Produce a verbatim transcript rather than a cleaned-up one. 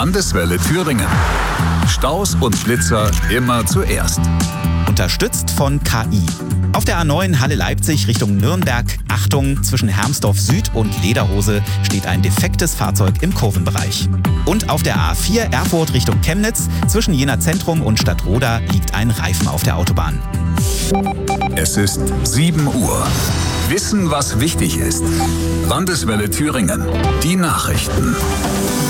Landeswelle Thüringen. Staus und Blitzer immer zuerst. Unterstützt von K I. Auf der A neun Halle Leipzig Richtung Nürnberg, Achtung, zwischen Hermsdorf Süd und Lederhose steht ein defektes Fahrzeug im Kurvenbereich. Und auf der A vier Erfurt Richtung Chemnitz, zwischen Jena Zentrum und Stadtroda liegt ein Reifen auf der Autobahn. Es ist sieben Uhr. Wissen, was wichtig ist. Landeswelle Thüringen. Die Nachrichten.